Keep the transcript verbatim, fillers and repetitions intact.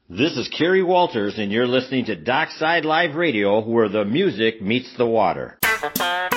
This is Kerry Walters, and you're listening to Dockside Live Radio, where the music meets the water.